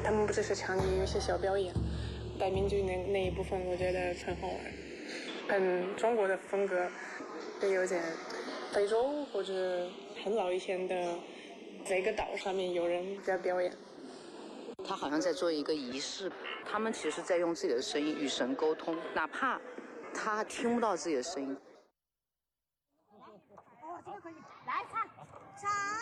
他们不只是唱的，有些小表演，带民族那一部分，我觉得很好玩，很中国的风格，也有点非洲或者很老以前的这个岛上面有人在表演。 他好像在做一个仪式，他们其实在用自己的声音与神沟通，哪怕他听不到自己的声音。 哦，这个可以，来唱。